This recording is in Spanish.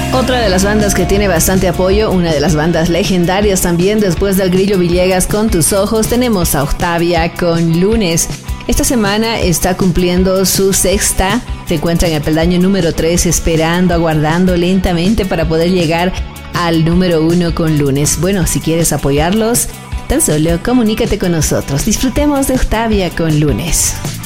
Otra de las bandas que tiene bastante apoyo, una de las bandas legendarias también, después del Grillo Villegas con Tus Ojos, tenemos a Octavia con Lunes. Esta semana está cumpliendo su sexta, se encuentra en el peldaño número 3, esperando, aguardando lentamente para poder llegar al número 1 con Lunes. Bueno, si quieres apoyarlos, tan solo comunícate con nosotros. Disfrutemos de Octavia con Lunes.